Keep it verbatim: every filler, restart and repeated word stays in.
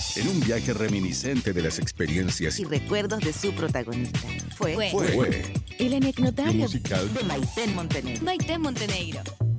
En un viaje reminiscente de las experiencias y recuerdos de su protagonista. Fue, fue, fue El anecdotario musical de Maiten Montenegro. Maite Montenegro.